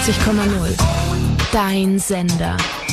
Dein Sender.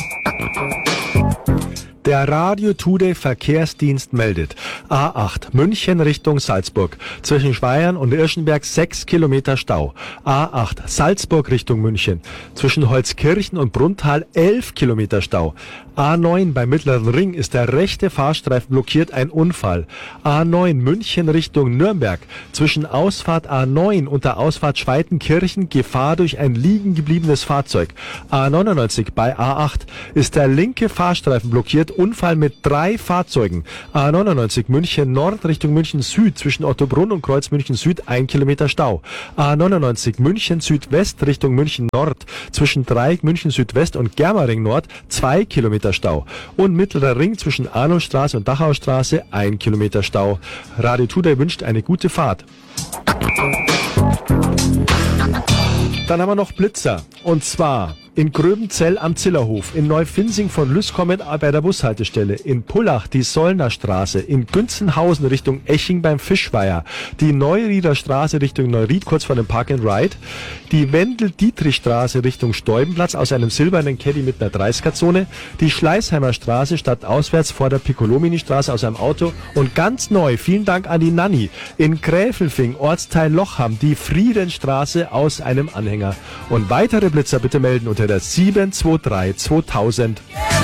Der Radio Today Verkehrsdienst meldet: A8 München Richtung Salzburg. Zwischen Schweiern und Irschenberg 6 Kilometer Stau. A8 Salzburg Richtung München. Zwischen Holzkirchen und Brunntal 11 Kilometer Stau. A9 beim Mittleren Ring ist der rechte Fahrstreifen blockiert, ein Unfall. A9 München Richtung Nürnberg. Zwischen Ausfahrt A9 und der Ausfahrt Schweitenkirchen Gefahr durch ein liegen gebliebenes Fahrzeug. A99 bei A8 ist der linke Fahrstreifen blockiert, Unfall mit 3 Fahrzeugen. A99 München Nord Richtung München Süd. Zwischen Ottobrunn und Kreuz München Süd 1 Kilometer Stau. A99 München Südwest Richtung München Nord. Zwischen Dreieck München Südwest und Germering Nord 2 Kilometer Stau. Und Mittlerer Ring zwischen Arnoldstraße und Dachaustraße 1 Kilometer Stau. Radio Today wünscht eine gute Fahrt. Dann haben wir noch Blitzer. Und zwar in Gröbenzell am Zillerhof, in Neufinsing von Lüskommen bei der Bushaltestelle, in Pullach die Sollner Straße, in Günzenhausen Richtung Eching beim Fischweiher, die Neurieder Straße Richtung Neuried kurz vor dem Park and Ride, die Wendel-Dietrich-Straße Richtung Steubenplatz aus einem silbernen Caddy mit einer 30er-Zone, die Schleißheimer Straße stadtauswärts vor der Piccolomini-Straße aus einem Auto und ganz neu, vielen Dank an die Nanni, in Gräfelfing, Ortsteil Lochham, die Friedenstraße aus einem Anhänger. Und weitere Blitzer bitte melden unter der 723 2000.